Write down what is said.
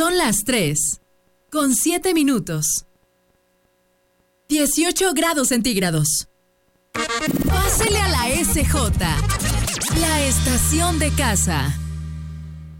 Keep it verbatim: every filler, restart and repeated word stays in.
Son las tres, con siete minutos. dieciocho grados centígrados. Pásele a la S J, la estación de casa.